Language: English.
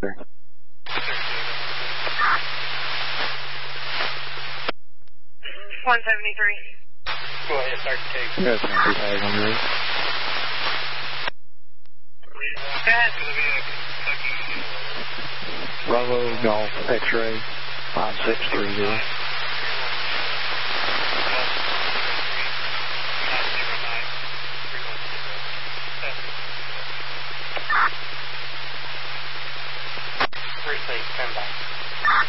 173. Go ahead, start the take. Yes, tag on your. Go ahead. Bravo Golf X-ray 5630.